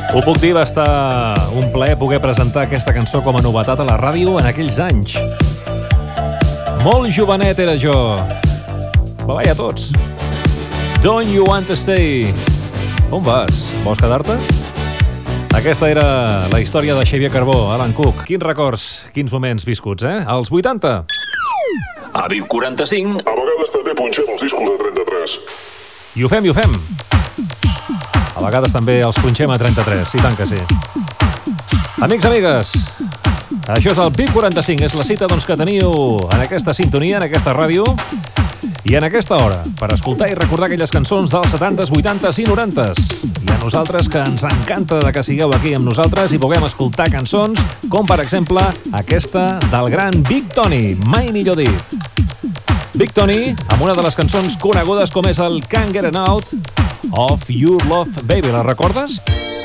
Ho puc dir, va estar un plaer poder presentar aquesta cançó com a novetat a la ràdio en aquells anys. Molt jovenet era jo. Balai a tots. Don't you want to stay? On vas? Vols quedar-te? Aquesta era la història de Xavier Carbó, Alan Cook. Quins records, quins moments viscuts, Als 80. A Viu 45. A vegades també punxem els discos a 33. I ho fem. A vegades també els punxem a 33, i tant que sí. Amics, amigues, això és el Viu 45, és la cita que teniu en aquesta sintonia, en aquesta ràdio, i en aquesta hora, per escoltar i recordar aquelles cançons dels 70s, 80s i 90s. I a nosaltres, que ens encanta que sigueu aquí amb nosaltres i puguem escoltar cançons, com per exemple aquesta del gran Big Tony, mai millor dit. Big Tony, amb una de les cançons conegudes com és el Can't Get Enough of Your Love Baby. La recordes?